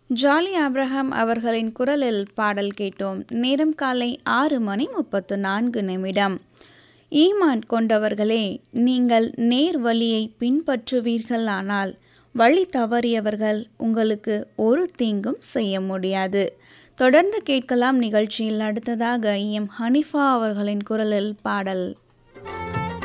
Jolly Abraham அவர்களின் குரலில் பாடல் கேட்டோம். நேரம் காலை 6:34. ஈமான் கொண்டவர்களே, நீங்கள் நேர் வழியை பின்பற்றுவீர்களானால் வழி தவறியவர்கள் உங்களுக்கு ஒரு தீங்கும் செய்ய முடியாது. தொடர்ந்து கேட்கலாம். நிகழ்ச்சியில் அடுத்ததாக எம் ஹனிஃபா அவர்களின் குரலில் பாடல்.